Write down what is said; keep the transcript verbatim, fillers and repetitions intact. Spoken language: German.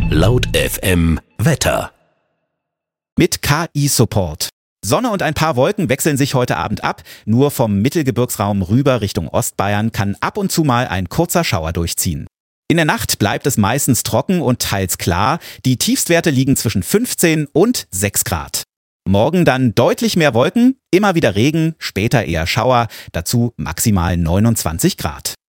Laut F M Wetter. Mit K I-Support. Sonne und ein paar Wolken wechseln sich heute Abend ab. Nur vom Mittelgebirgsraum rüber Richtung Ostbayern kann ab und zu mal ein kurzer Schauer durchziehen. In der Nacht bleibt es meistens trocken und teils klar. Die Tiefstwerte liegen zwischen fünfzehn und sechs Grad. Morgen dann deutlich mehr Wolken, immer wieder Regen, später eher Schauer, dazu maximal neunundzwanzig Grad.